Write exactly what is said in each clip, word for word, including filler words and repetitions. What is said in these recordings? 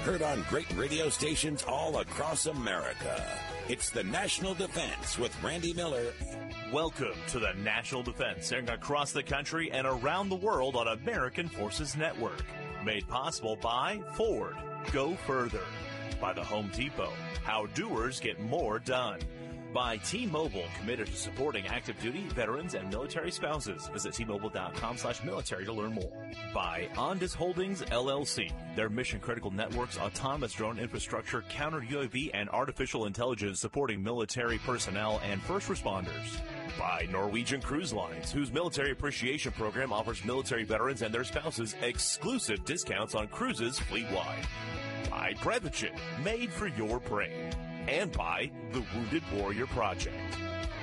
Heard on great radio stations all across America. It's the National Defense with Randy Miller. Welcome to the National Defense, airing across the country and around the world on American Forces Network. Made possible by Ford. Go further. By the Home Depot. How doers get more done. By T-Mobile, committed to supporting active duty, veterans, and military spouses. Visit T-Mobile.com slash military to learn more. By Ondas Holdings, L L C. Their mission-critical networks, autonomous drone infrastructure, counter-U A V, and artificial intelligence supporting military personnel and first responders. By Norwegian Cruise Lines, whose military appreciation program offers military veterans and their spouses exclusive discounts on cruises fleet-wide. By Prevagen, made for your brain. And by the Wounded Warrior Project.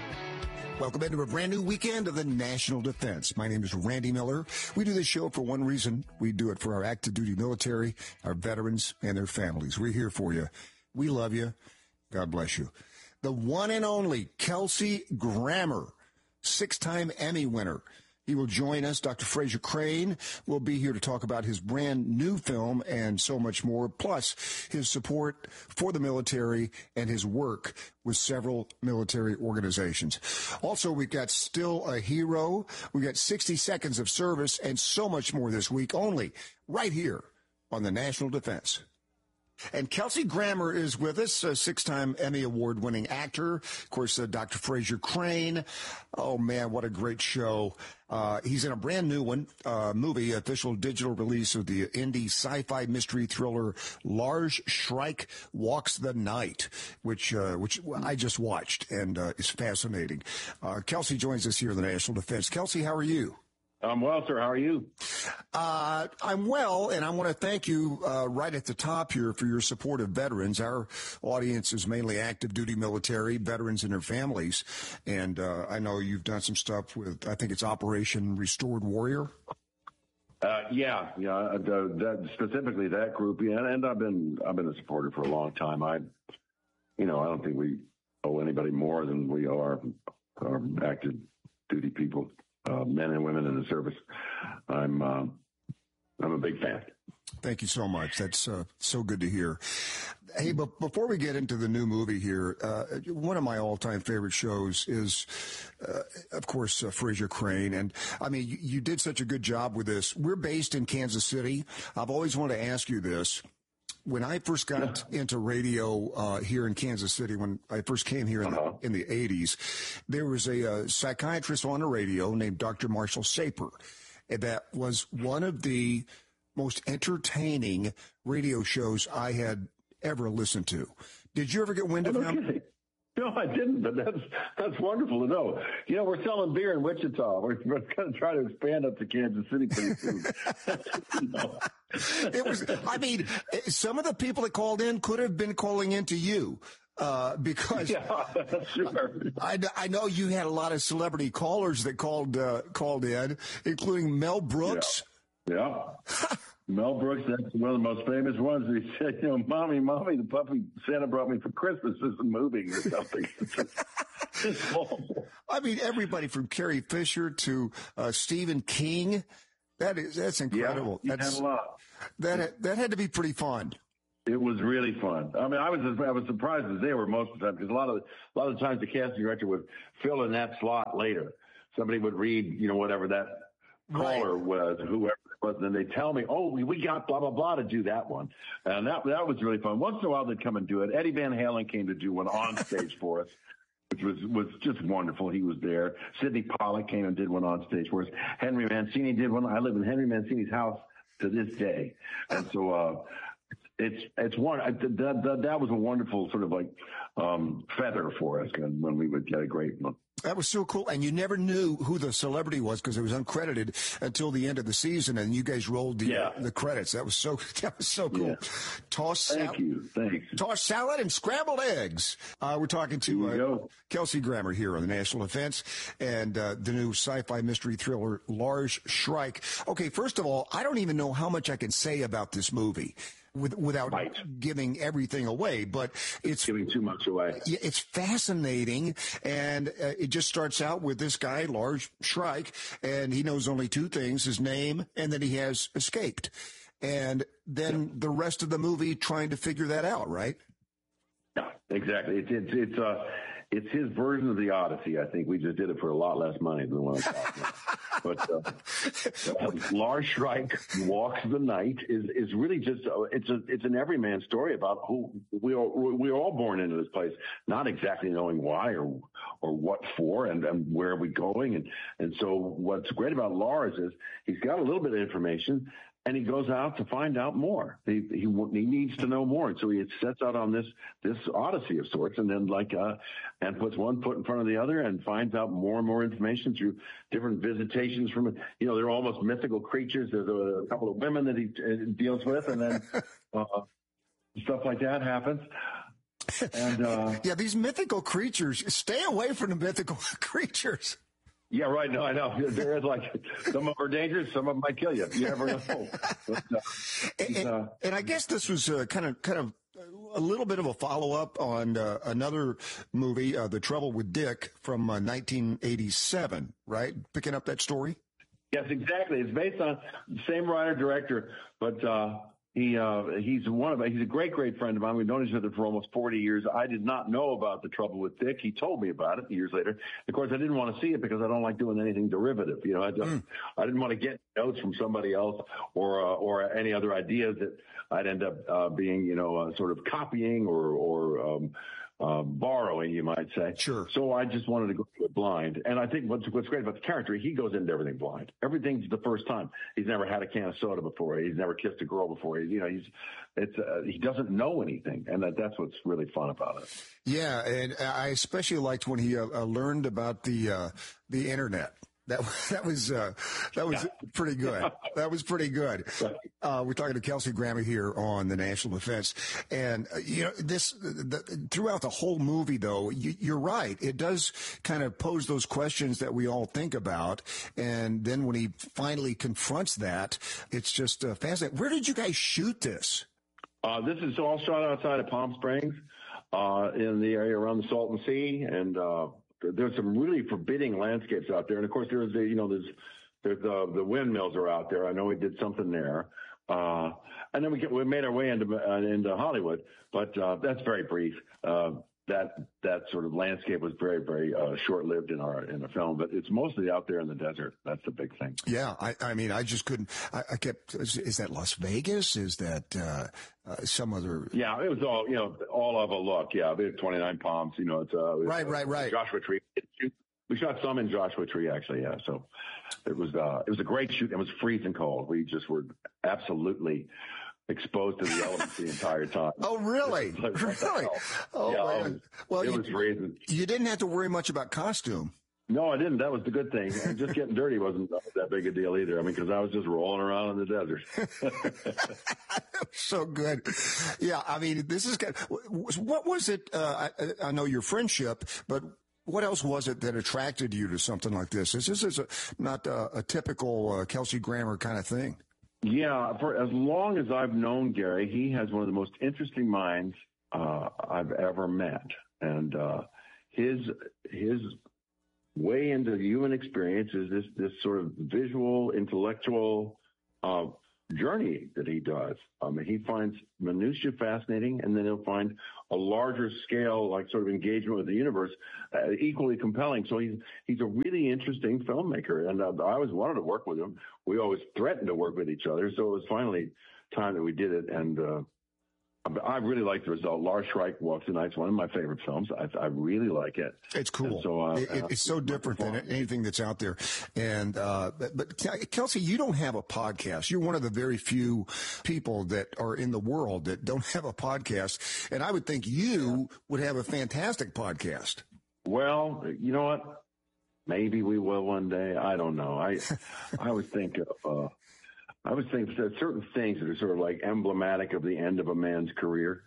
Welcome into a brand new weekend of the National Defense. My name is Randy Miller. We do this show for one reason. We do it for our active duty military, our veterans, and their families. We're here for you. We love you. God bless you. The one and only Kelsey Grammer, six-time Emmy winner. He will join us. Doctor Frasier Crane will be here to talk about his brand new film and so much more, plus his support for the military and his work with several military organizations. Also, we've got Still a Hero. We've got sixty seconds of service and so much more this week, only right here on the National Defense. And Kelsey Grammer is with us, a six-time Emmy Award-winning actor. Of course, uh, Doctor Frasier Crane. Oh, man, what a great show. Uh, he's in a brand new one, uh, movie, official digital release of the indie sci-fi mystery thriller Lars Shrike Walks the Night, which uh, which I just watched and uh, is fascinating. Uh, Kelsey joins us here in the National Defense. Kelsey, how are you? I'm well, sir. How are you? Uh, I'm well, and I want to thank you uh, right at the top here for your support of veterans. Our audience is mainly active duty military, veterans and their families. And uh, I know you've done some stuff with, I think it's Operation Restored Warrior. Uh, yeah, yeah, uh, that, specifically that group. Yeah, and I've been I've been a supporter for a long time. I, you know, I don't think we owe anybody more than we owe our, our active duty people. Uh, men and women in the service. I'm uh, I'm a big fan. Thank you so much. That's uh, so good to hear. Hey, but before we get into the new movie here, uh, one of my all-time favorite shows is, uh, of course, uh, Frasier Crane. And, I mean, you, you did such a good job with this. We're based in Kansas City. I've always wanted to ask you this. When I first got yeah. into radio uh, here in Kansas City, when I first came here in, uh-huh. the, in the eighties, there was a, a psychiatrist on the radio named Doctor Marshall Saper that was one of the most entertaining radio shows I had ever listened to. Did you ever get wind of okay. him? No, I didn't, but that's that's wonderful to know. You know, we're selling beer in Wichita. We're, we're going to try to expand up to Kansas City pretty soon. You know. It was, I mean, some of the people that called in could have been calling in to you. Uh, because yeah, sure. I, I know you had a lot of celebrity callers that called, uh, called in, including Mel Brooks. Yeah. yeah. Mel Brooks, that's one of the most famous ones. He said, you know, mommy, mommy, the puppy Santa brought me for Christmas isn't moving or something. It's awful. I mean, everybody from Carrie Fisher to, uh, Stephen King. That is, that's incredible. Yeah, that's, had a lot. That, that had to be pretty fun. It was really fun. I mean, I was I was surprised as they were most of the time because a lot of a lot of the times the casting director would fill in that slot later. Somebody would read, you know, whatever that caller right. was, whoever it was, and they tell me, "Oh, we, we got blah blah blah to do that one," and that that was really fun. Once in a while, they'd come and do it. Eddie Van Halen came to do one on stage for us, which was was just wonderful. He was there. Sidney Pollack came and did one on stage for us. Henry Mancini did one. I live in Henry Mancini's house to this day, and so. uh It's it's one that, that that was a wonderful sort of like um, feather for us when we would get a great one. That was so cool, and you never knew who the celebrity was because it was uncredited until the end of the season, and you guys rolled the yeah. the credits. That was so that was so cool. Yeah. Toss Thank salad, you, thanks. Toss salad and scrambled eggs. Uh, we're talking to uh, Kelsey Grammer here on the National Defense and uh, the new sci-fi mystery thriller Lars Shrike. Okay, first of all, I don't even know how much I can say about this movie. With, without right. giving everything away, but it's giving too much away. It's fascinating, and uh, it just starts out with this guy, Lars Shrike, and he knows only two things: his name, and that he has escaped. and then the rest of the movie trying to figure that out, right? Yeah, exactly. It's it's it's uh it's his version of the Odyssey. I think we just did it for a lot less money than what I'm talking about. But uh, uh, Lars Schreik Walks the Night is is really just uh, it's a it's an everyman story about who we are we are all born into this place, not exactly knowing why or or what for and, and where are we going, and and so what's great about Lars is he's got a little bit of information. And he goes out to find out more. He, he he needs to know more, and so he sets out on this this odyssey of sorts, and then like uh, and puts one foot in front of the other, and finds out more and more information through different visitations from, you know, they're almost mythical creatures. There's a, a couple of women that he uh, deals with, and then uh, stuff like that happens. And uh, yeah, these mythical creatures. Stay away from the mythical creatures. Yeah, right. No, I know. There is like some of them are dangerous, some of them might kill you. You never know. But, uh, and, uh, and I guess this was uh, kind of kind of a little bit of a follow up on uh, another movie, uh, The Trouble with Dick, from uh, nineteen eighty-seven. Right, picking up that story. Yes, exactly. It's based on the same writer director, but uh, he uh, he's one of he's a great great friend of mine. We've known each other for almost forty years. I did not know about The Trouble with Dick. He told me about it years later. Of course, I didn't want to see it because I don't like doing anything derivative. You know, I just mm. I didn't want to get notes from somebody else or uh, or any other ideas that I'd end up uh, being, you know, uh, sort of copying or or um, uh, borrowing, you might say. Sure. So I just wanted to go to it blind. And I think what's what's great about the character, he goes into everything blind. Everything's the first time. He's never had a can of soda before. He's never kissed a girl before. He, you know, he's it's uh, he doesn't know anything, and that, that's what's really fun about it. Yeah, and I especially liked when he uh, uh, learned about the uh, the internet. That that was uh, that was yeah. pretty good. That was pretty good. Uh, we're talking to Kelsey Grammer here on the National Defense, and uh, you know this the, throughout the whole movie. Though you, you're right, it does kind of pose those questions that we all think about, and then when he finally confronts that, it's just uh, fascinating. Where did you guys shoot this? Uh, this is all shot outside of Palm Springs, uh, in the area around the Salton Sea, and. Uh, There's some really forbidding landscapes out there, and of course, there's the you know there's there's the the windmills are out there. I know we did something there, uh, and then we get, we made our way into uh, into Hollywood, but uh, that's very brief. Uh, that that sort of landscape was very very uh, short lived in our in the film, but it's mostly out there in the desert. That's the big thing. Yeah, I, I mean, I just couldn't. I, I kept. Is, is that Las Vegas? Is that uh, uh, some other? Yeah, it was all you know, all of a look. Yeah, we had twenty-nine Palms. You know, it's uh, it was, right, right, right. Joshua Tree. We shot some in Joshua Tree, actually. Yeah, so it was uh, it was a great shoot. It was freezing cold. We just were absolutely exposed to the elements the entire time. Oh, really? Like, really? Oh, yeah, man. Well, it you, was freezing. You didn't have to worry much about costume. No, I didn't. That was the good thing. And just getting dirty wasn't that big a deal either. I mean, because I was just rolling around in the desert. So good. Yeah, I mean, this is good. What was it? Uh, I, I know your friendship, but what else was it that attracted you to something like this? This is a, not a, a typical uh, Kelsey Grammer kind of thing. Yeah, for as long as I've known Gary, he has one of the most interesting minds uh, I've ever met, and uh, his his way into the human experience is this this sort of visual, intellectual uh, journey that he does. Um, he finds minutiae fascinating, and then he'll find a larger scale, like sort of engagement with the universe, uh, equally compelling. So he's he's a really interesting filmmaker, and uh, I always wanted to work with him. We always threatened to work with each other, so it was finally time that we did it, and uh, I really like the result. Lars Schreik Walks the Night is one of my favorite films. I, I really like it. It's cool. And so uh, it, it, it's so different than anything that's out there. And uh, but, but Kelsey, you don't have a podcast. You're one of the very few people that are in the world that don't have a podcast. And I would think you would have a fantastic podcast. Well, you know what? Maybe we will one day. I don't know. I I would think of. Uh, I was thinking that certain things that are sort of like emblematic of the end of a man's career.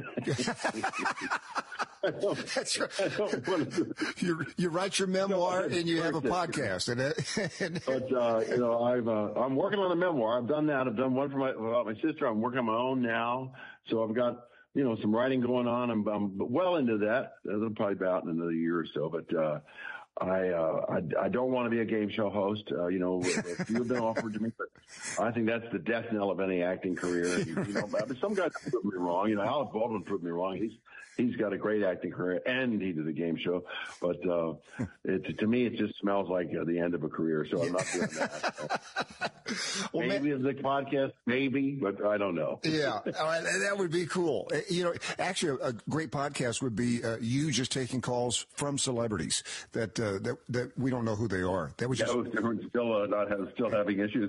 That's right. You, you write your memoir and you have a podcast. And, and but, uh, you know, I've, uh, I'm working on a memoir. I've done that. I've done one for my, about my sister. I'm working on my own now. So I've got, you know, some writing going on. I'm, I'm well into that. It'll probably be out in another year or so. But, uh, I, uh, I, I don't want to be a game show host. Uh, you know, if you've been offered to me, but I think that's the death knell of any acting career. You know, but some guys prove me wrong. You know, Alec Baldwin proved me wrong. He's he's got a great acting career, and he did a game show. But uh, it, to me, it just smells like uh, the end of a career. So I'm not doing that. well, maybe man, it's a podcast, maybe, but I don't know. Yeah, that would be cool. You know, actually, a great podcast would be uh, you just taking calls from celebrities that uh, that that we don't know who they are. That was just yeah, we're still uh, not have, still having issues.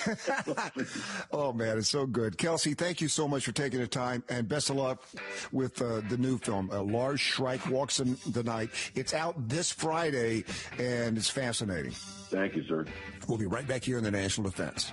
Oh man, it's so good, Kelsey. Thank you so much for taking the time, and best of luck with uh, the new film, uh, Lars Schreik Walks in the Night. It's out this Friday, and it's fascinating. Thank you, sir. We'll be right back here in the National Defense.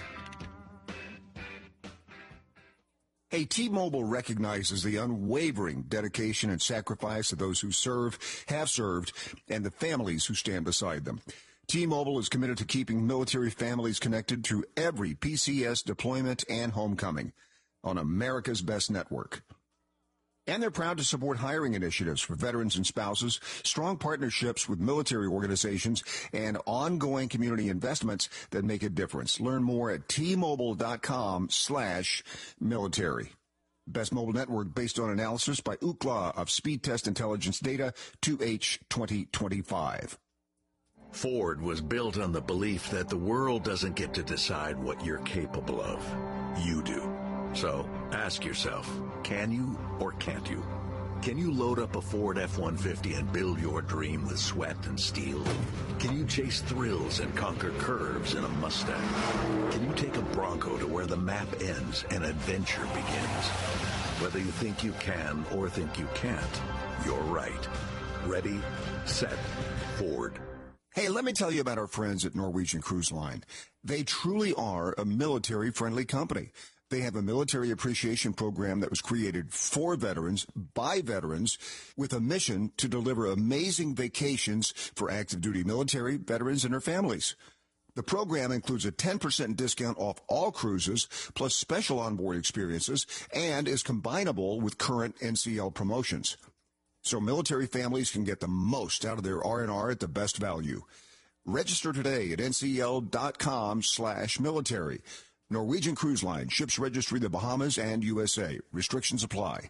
Hey, T-Mobile recognizes the unwavering dedication and sacrifice of those who serve, have served, and the families who stand beside them. T-Mobile is committed to keeping military families connected through every P C S deployment and homecoming on America's best network. And they're proud to support hiring initiatives for veterans and spouses, strong partnerships with military organizations, and ongoing community investments that make a difference. Learn more at T-Mobile.com slash military. Best mobile network based on analysis by Ookla of Speed Test Intelligence Data two H twenty twenty-five. Ford was built on the belief that the world doesn't get to decide what you're capable of. You do. So ask yourself, can you or can't you? Can you load up a Ford F one fifty and build your dream with sweat and steel? Can you chase thrills and conquer curves in a Mustang? Can you take a Bronco to where the map ends and adventure begins? Whether you think you can or think you can't, you're right. Ready, set, Ford. Hey, let me tell you about our friends at Norwegian Cruise Line. They truly are a military-friendly company. They have a military appreciation program that was created for veterans, by veterans, with a mission to deliver amazing vacations for active duty military, veterans, and their families. The program includes a ten percent discount off all cruises, plus special onboard experiences, and is combinable with current N C L promotions. So military families can get the most out of their R and R at the best value. Register today at ncl.com slash military. Norwegian Cruise Line, ships registry the Bahamas and U S A. Restrictions apply.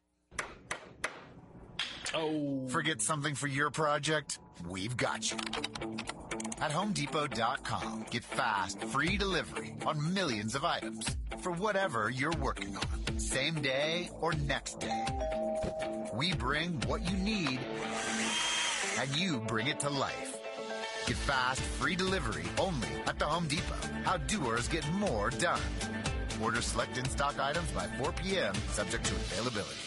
Oh. Forget something for your project? We've got you. At Home Depot dot com, get fast, free delivery on millions of items for whatever you're working on, same day or next day. We bring what you need, and you bring it to life. Get fast, free delivery only at the Home Depot. How doers get more done. Order select in-stock items by four p.m., subject to availability.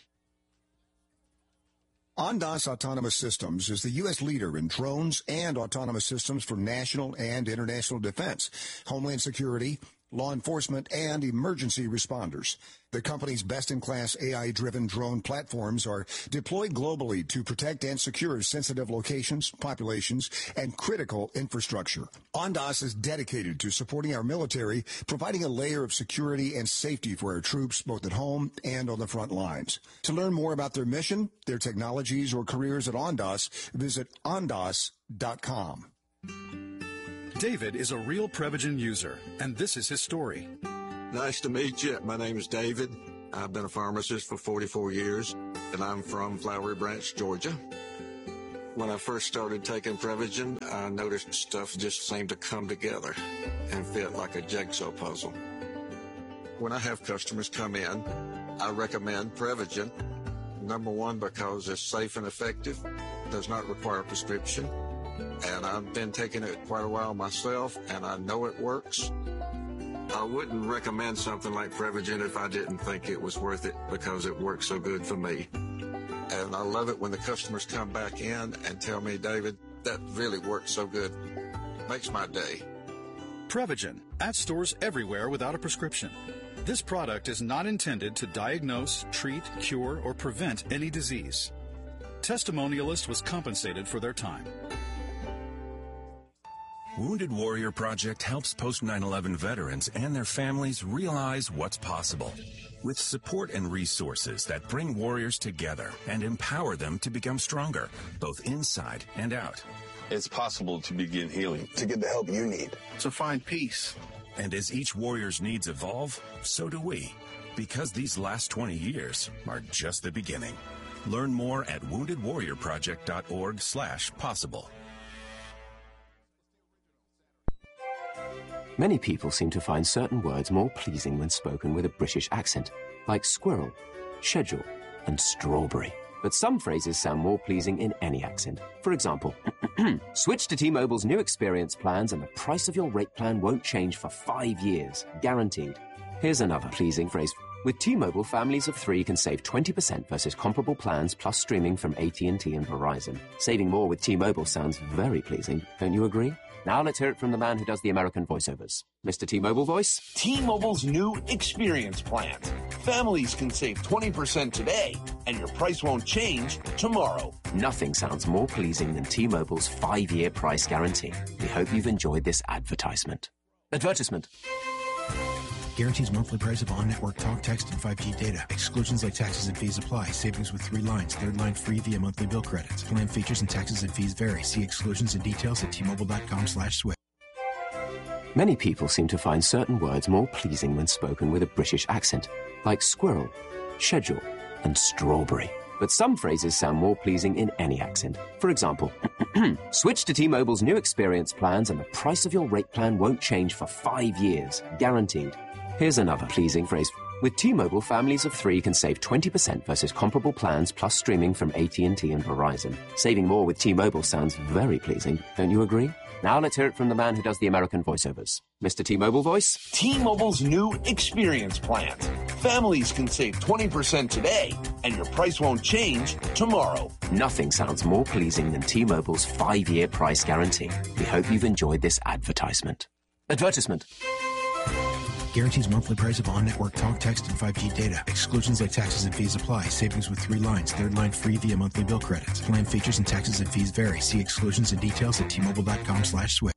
Ondas Autonomous Systems is the U S leader in drones and autonomous systems for national and international defense, homeland security, law enforcement, and emergency responders. The company's best-in-class A I-driven drone platforms are deployed globally to protect and secure sensitive locations, populations, and critical infrastructure. Ondas is dedicated to supporting our military, providing a layer of security and safety for our troops, both at home and on the front lines. To learn more about their mission, their technologies, or careers at Ondas, visit ondas dot com. David is a real Prevagen user, and this is his story. Nice to meet you. My name is David. I've been a pharmacist for forty-four years, and I'm from Flowery Branch, Georgia. When I first started taking Prevagen, I noticed stuff just seemed to come together and fit like a jigsaw puzzle. When I have customers come in, I recommend Prevagen. Number one, because it's safe and effective, does not require a prescription, and I've been taking it quite a while myself, and I know it works. I wouldn't recommend something like Prevagen if I didn't think it was worth it, because it works so good for me. And I love it when the customers come back in and tell me, David, that really worked so good. Makes my day. Prevagen, at stores everywhere without a prescription. This product is not intended to diagnose, treat, cure, or prevent any disease. Testimonialist was compensated for their time. Wounded Warrior Project helps post nine eleven veterans and their families realize what's possible. With support and resources that bring warriors together and empower them to become stronger, both inside and out. It's possible to begin healing, to get the help you need, to find peace. And as each warrior's needs evolve, so do we. Because these last twenty years are just the beginning. Learn more at wounded warrior project dot org slash possible. Many people seem to find certain words more pleasing when spoken with a British accent, like squirrel, schedule, and strawberry. But some phrases sound more pleasing in any accent. For example, switch to T-Mobile's new experience plans and the price of your rate plan won't change for five years, guaranteed. Here's another pleasing phrase. With T-Mobile, families of three can save twenty percent versus comparable plans plus streaming from A T and T and Verizon. Saving more with T-Mobile sounds very pleasing, don't you agree? Now let's hear it from the man who does the American voiceovers. Mister T-Mobile voice? T-Mobile's new experience plans. Families can save twenty percent today, and your price won't change tomorrow. Nothing sounds more pleasing than T-Mobile's five-year price guarantee. We hope you've enjoyed this advertisement. Advertisement. Guarantees monthly price of on-network talk, text, and five G data. Exclusions like taxes and fees apply. Savings with three lines. Third line free via monthly bill credits. Plan features and taxes and fees vary. See exclusions and details at T-Mobile.com slash switch. Many people seem to find certain words more pleasing when spoken with a British accent, like squirrel, schedule, and strawberry. But some phrases sound more pleasing in any accent. For example, switch to T-Mobile's new experience plans and the price of your rate plan won't change for five years, guaranteed. Here's another pleasing phrase. With T-Mobile, families of three can save twenty percent versus comparable plans plus streaming from A T and T and Verizon. Saving more with T-Mobile sounds very pleasing, don't you agree? Now let's hear it from the man who does the American voiceovers. Mister T-Mobile voice? T-Mobile's new experience plans. Families can save twenty percent today, and your price won't change tomorrow. Nothing sounds more pleasing than T-Mobile's five-year price guarantee. We hope you've enjoyed this advertisement. Advertisement. Guarantees monthly price of on-network talk, text, and five G data. Exclusions like taxes and fees apply. Savings with three lines. Third line free via monthly bill credits. Plan features and taxes and fees vary. See exclusions and details at T-Mobile.com slash switch.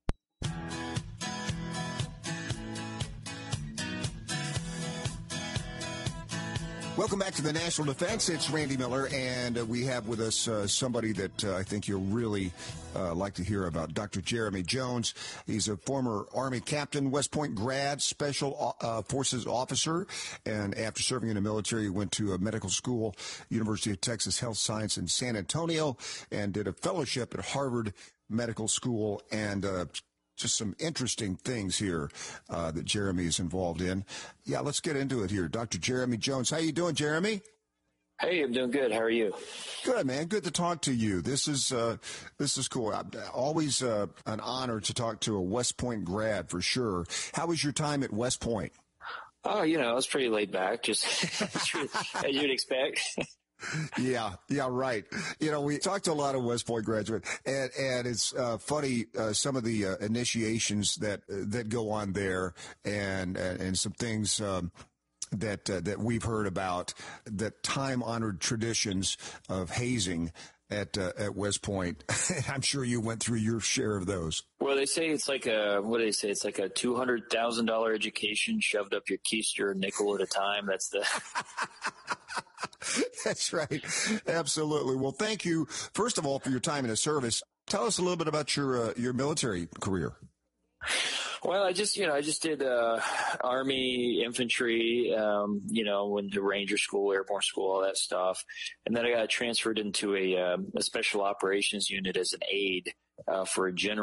Welcome back to the National Defense. It's Randy Miller, and uh, we have with us uh, somebody that uh, I think you'll really uh, like to hear about, Doctor Jeremy Jones. He's a former Army captain, West Point grad, Special uh, Forces officer, and after serving in the military, he went to a medical school, University of Texas Health Science in San Antonio, and did a fellowship at Harvard Medical School, and uh, just some interesting things here uh, that Jeremy is involved in. Yeah, let's get into it here. Doctor Jeremy Jones. How you doing, Jeremy? Hey, I'm doing good. How are you? Good, man. Good to talk to you. This is uh, this is cool. Uh, always uh, an honor to talk to a West Point grad, for sure. How was your time at West Point? Oh, you know, I was pretty laid back, just as you'd expect. Yeah, yeah, right. You know, we talked to a lot of West Point graduates, and and it's uh, funny uh, some of the uh, initiations that uh, that go on there, and and, and some things um, that uh, that we've heard about, that time honored traditions of hazing at uh, at West Point. I'm sure you went through your share of those. Well, they say it's like a what do they say? It's like a two hundred thousand dollar education shoved up your keister a nickel at a time. That's the. That's right. Absolutely. Well, thank you, first of all, for your time in the service. Tell us a little bit about your uh, your military career. Well, I just, you know, I just did uh, Army infantry, um, you know, went to Ranger School, Airborne School, all that stuff. And then I got transferred into a, um, a special operations unit as an aide uh, for a general.